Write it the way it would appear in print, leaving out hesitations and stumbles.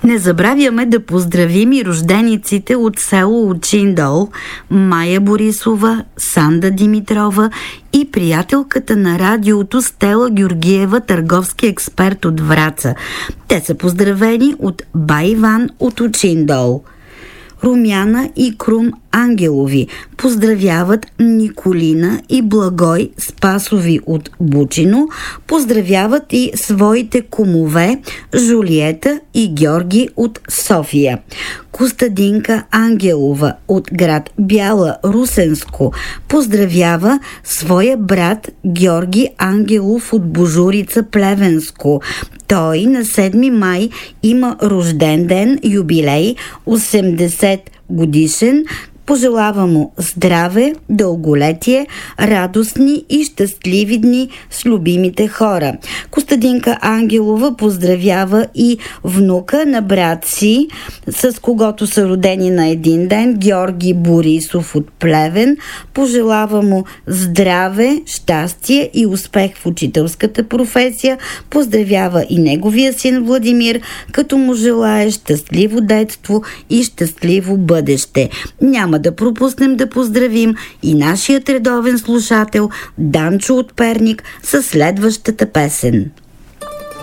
Не забравяме да поздравим и рождениците от село Очиндол, Мая Борисова, Санда Димитрова и приятелката на радиото Стела Георгиева, търговски експерт от Враца. Те са поздравени от бай Иван от Очиндол. Румяна и Крум Ангелови поздравяват Николина и Благой Спасови от Бучино, поздравяват и своите кумове Жулиета и Георги от София. Костадинка Ангелова от град Бяла, Русенско, поздравява своя брат Георги Ангелов от Божурица, Плевенско. Той на 7 май има рожден ден, юбилей, 80 годишен. Пожелава му здраве, дълголетие, радостни и щастливи дни с любимите хора. Костадинка Ангелова поздравява и внука на брат си, с когото са родени на един ден, Георги Борисов от Плевен. Пожелава му здраве, щастие и успех в учителската професия. Поздравява и неговия син Владимир, като му желае щастливо детство и щастливо бъдеще. Няма да пропуснем да поздравим и нашият редовен слушател Данчо от Перник със следващата песен.